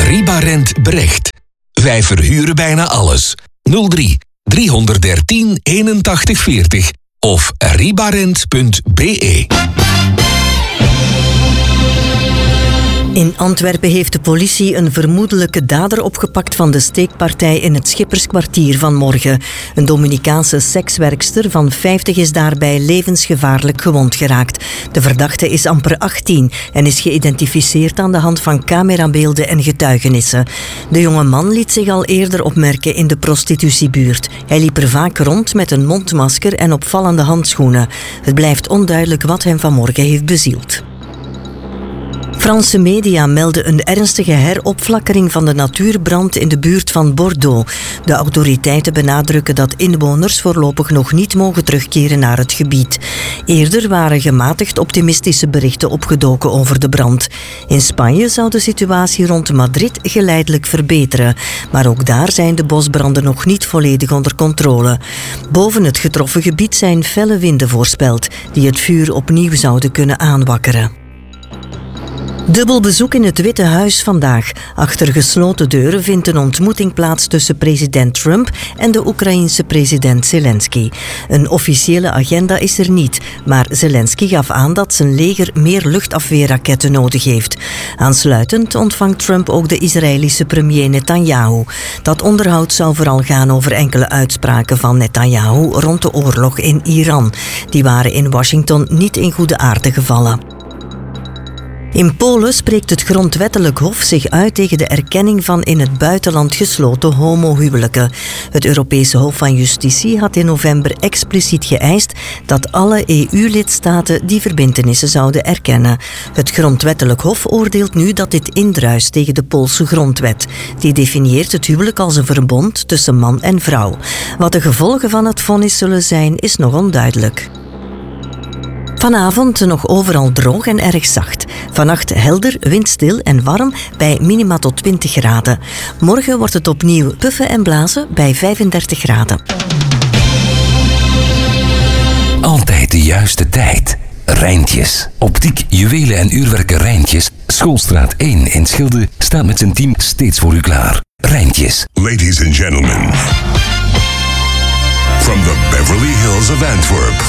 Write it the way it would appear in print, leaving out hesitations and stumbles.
Ribarent Brecht. Wij verhuren bijna alles. 03 313 81 40 of ribarent.be. In Antwerpen heeft de politie een vermoedelijke dader opgepakt van de steekpartij in het Schipperskwartier vanmorgen. Een Dominicaanse sekswerkster van 50 is daarbij levensgevaarlijk gewond geraakt. De verdachte is amper 18 en is geïdentificeerd aan de hand van camerabeelden en getuigenissen. De jonge man liet zich al eerder opmerken in de prostitutiebuurt. Hij liep er vaak rond met een mondmasker en opvallende handschoenen. Het blijft onduidelijk wat hem vanmorgen heeft bezield. Franse media melden een ernstige heropflakkering van de natuurbrand in de buurt van Bordeaux. De autoriteiten benadrukken dat inwoners voorlopig nog niet mogen terugkeren naar het gebied. Eerder waren gematigd optimistische berichten opgedoken over de brand. In Spanje zou de situatie rond Madrid geleidelijk verbeteren. Maar ook daar zijn de bosbranden nog niet volledig onder controle. Boven het getroffen gebied zijn felle winden voorspeld, die het vuur opnieuw zouden kunnen aanwakkeren. Dubbel bezoek in het Witte Huis vandaag. Achter gesloten deuren vindt een ontmoeting plaats tussen president Trump en de Oekraïense president Zelensky. Een officiële agenda is er niet, maar Zelensky gaf aan dat zijn leger meer luchtafweerraketten nodig heeft. Aansluitend ontvangt Trump ook de Israëlische premier Netanyahu. Dat onderhoud zou vooral gaan over enkele uitspraken van Netanyahu rond de oorlog in Iran. Die waren in Washington niet in goede aarde gevallen. In Polen spreekt het grondwettelijk hof zich uit tegen de erkenning van in het buitenland gesloten homohuwelijken. Het Europese Hof van Justitie had in november expliciet geëist dat alle EU-lidstaten die verbintenissen zouden erkennen. Het grondwettelijk hof oordeelt nu dat dit indruist tegen de Poolse grondwet. Die definieert het huwelijk als een verbond tussen man en vrouw. Wat de gevolgen van het vonnis zullen zijn, is nog onduidelijk. Vanavond nog overal droog en erg zacht. Vannacht helder, windstil en warm bij minima tot 20 graden. Morgen wordt het opnieuw puffen en blazen bij 35 graden. Altijd de juiste tijd. Rijntjes. Optiek, juwelen en uurwerken Rijntjes. Schoolstraat 1 in Schilde staat met zijn team steeds voor u klaar. Rijntjes. Ladies and gentlemen, from the Beverly Hills of Antwerp,